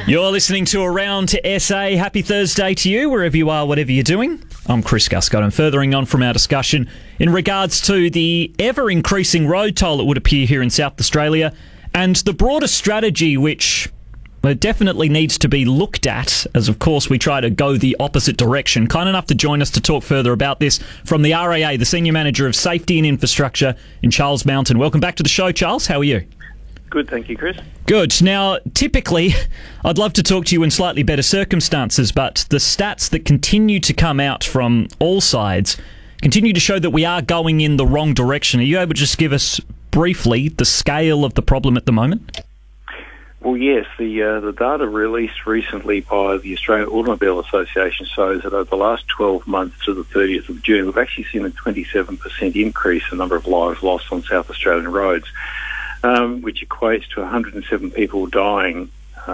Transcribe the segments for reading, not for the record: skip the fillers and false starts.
You're listening to Around SA. Happy Thursday to you, wherever you are, whatever you're doing. I'm Chris Guscott. I'm furthering on from our discussion in regards to the ever-increasing road toll, it would appear, here in South Australia, and the broader strategy which definitely needs to be looked at, as of course we try to go the opposite direction. Kind enough to join us to talk further about this from the RAA, the Senior Manager of Safety and Infrastructure in Charles Mountain. Welcome back to the show, Charles. How are you? Good, thank you, Chris. Good. Now, typically, I'd love to talk to you in slightly better circumstances, but the stats that continue to come out from all sides continue to show that we are going in the wrong direction. Are you able to just give us briefly the scale of the problem at the moment? Well, yes, the data released recently by the Australian Automobile Association shows that over the last 12 months to the 30th of June, we've actually seen a 27% increase in the number of lives lost on South Australian roads. Which equates to 107 people dying,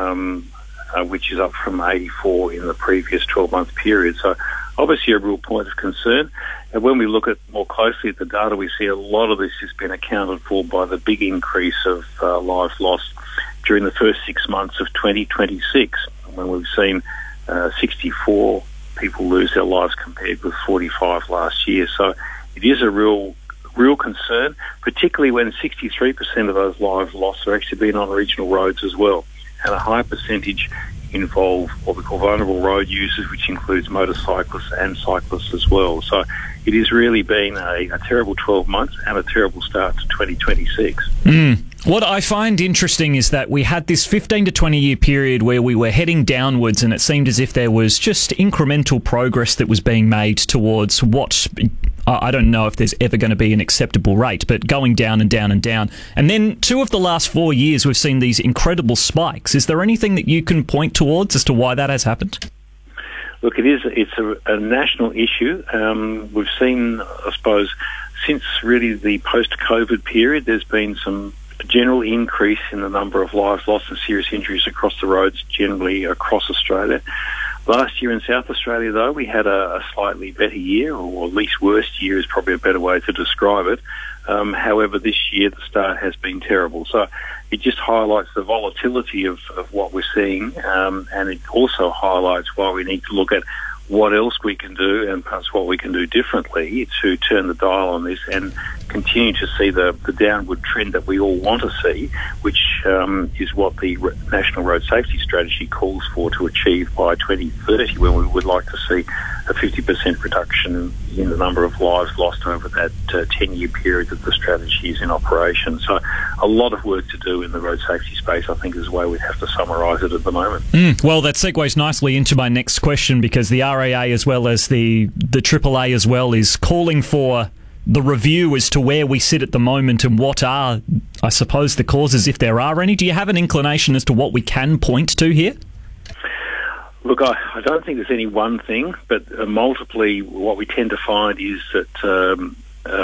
which is up from 84 in the previous 12-month period. So obviously a real point of concern. And when we look at more closely at the data, we see a lot of this has been accounted for by the big increase of lives lost during the first 6 months of 2026, when we've seen 64 people lose their lives compared with 45 last year. So it is a real concern, particularly when 63% of those lives lost are actually being on regional roads as well, and a high percentage involve what we call vulnerable road users, which includes motorcyclists and cyclists as well. So it has really been a terrible 12 months and a terrible start to 2026. What I find interesting is that we had this 15 to 20 year period where we were heading downwards, and it seemed as if there was just incremental progress that was being made towards what, I don't know if there's ever going to be an acceptable rate, but going down and down and down. And then 2 of the last 4 years, we've seen these incredible spikes. Is there anything that you can point towards as to why that has happened? Look, it's a national issue. We've seen, I suppose, since really the post-COVID period, there's been some general increase in the number of lives lost and serious injuries across the roads, generally across Australia. Last year in South Australia, though, we had a slightly better year, or at least worst year is probably a better way to describe it. However, this year the start has been terrible. So it just highlights the volatility of what we're seeing, and it also highlights why we need to look at what else we can do and perhaps what we can do differently to turn the dial on this and continue to see the downward trend that we all want to see, which is what the National Road Safety Strategy calls for to achieve by 2030, when we would like to see a 50% reduction in the number of lives lost over that 10-year period that the strategy is in operation. So a lot of work to do in the road safety space, I think, is the way we'd have to summarise it at the moment. Well, that segues nicely into my next question, because the RAA as well as the AAA as well is calling for the review as to where we sit at the moment and what are, I suppose, the causes, if there are any. Do you have an inclination as to what we can point to here? Look, I don't think there's any one thing, but multiply, what we tend to find is that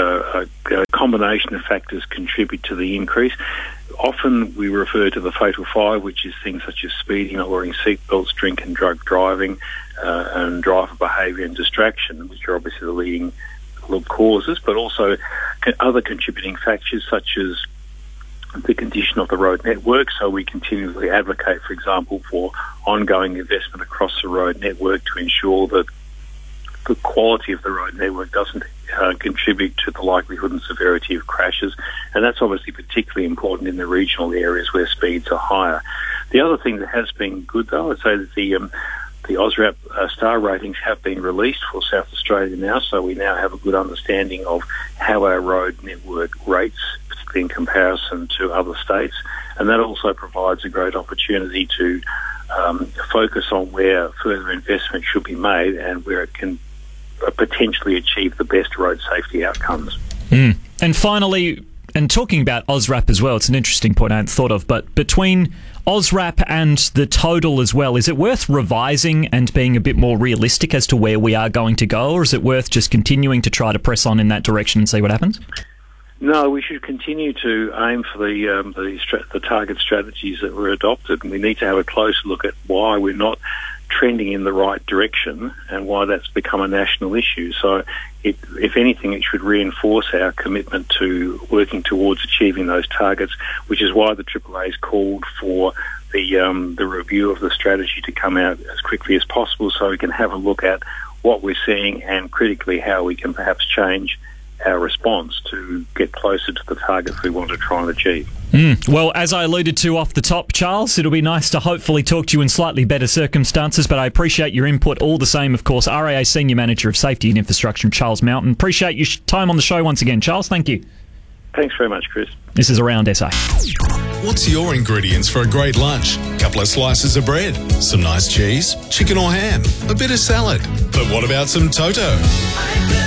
a combination of factors contribute to the increase. Often we refer to the fatal five, which is things such as speeding, not wearing seatbelts, drink and drug driving, and driver behaviour and distraction, which are obviously the leading causes, but also other contributing factors such as the condition of the road network. So we continually advocate, for example, for ongoing investment across the road network to ensure that the quality of the road network doesn't contribute to the likelihood and severity of crashes. And that's obviously particularly important in the regional areas where speeds are higher. The other thing that has been good, though, I'd say that the OSRAP star ratings have been released for South Australia now, so we now have a good understanding of how our road network rates, particularly in comparison to other states. And that also provides a great opportunity to focus on where further investment should be made and where it can potentially achieve the best road safety outcomes. And finally, and talking about OSRAP as well, it's an interesting point I hadn't thought of, but between OSRAP and the total as well, is it worth revising and being a bit more realistic as to where we are going to go, or is it worth just continuing to try to press on in that direction and see what happens? No, we should continue to aim for the target strategies that were adopted, and we need to have a closer look at why we're not trending in the right direction and why that's become a national issue. So if anything, it should reinforce our commitment to working towards achieving those targets, which is why the AAA has called for the review of the strategy to come out as quickly as possible so we can have a look at what we're seeing and critically how we can perhaps change our response to get closer to the targets we want to try and achieve. Well, as I alluded to off the top, Charles, it'll be nice to hopefully talk to you in slightly better circumstances, but I appreciate your input all the same, of course. RAA Senior Manager of Safety and Infrastructure, Charles Mountain. Appreciate your time on the show once again, Charles. Thank you. Thanks very much, Chris. This is Around SA. What's your ingredients for a great lunch? Couple of slices of bread, some nice cheese, chicken or ham, a bit of salad. But what about some Toto?